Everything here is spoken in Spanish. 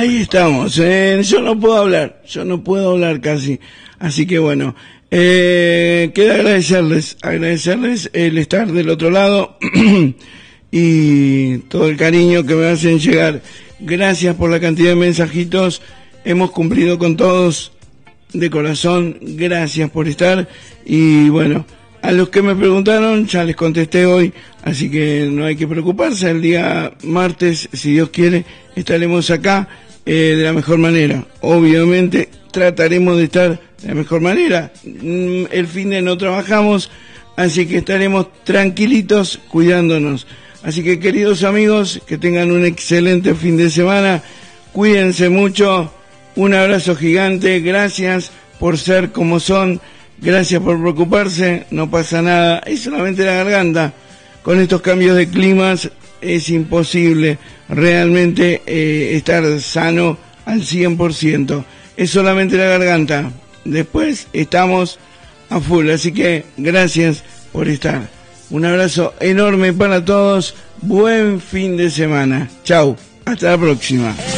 Ahí estamos. Yo no puedo hablar casi. Así que bueno, queda agradecerles el estar del otro lado y todo el cariño que me hacen llegar. Gracias por la cantidad de mensajitos. Hemos cumplido con todos de corazón. Gracias por estar. Y bueno, a los que me preguntaron ya les contesté hoy, así que no hay que preocuparse. El día martes, si Dios quiere, estaremos acá de la mejor manera. Obviamente trataremos de estar de la mejor manera. El fin de no trabajamos, así que estaremos tranquilitos cuidándonos. Así que, queridos amigos, que tengan un excelente fin de semana. Cuídense mucho. Un abrazo gigante. Gracias por ser como son. Gracias por preocuparse. No pasa nada. Es solamente la garganta. Con estos cambios de climas es imposible realmente estar sano al 100%. Es solamente la garganta. Después estamos a full. Así que gracias por estar. Un abrazo enorme para todos. Buen fin de semana. Chau. Hasta la próxima.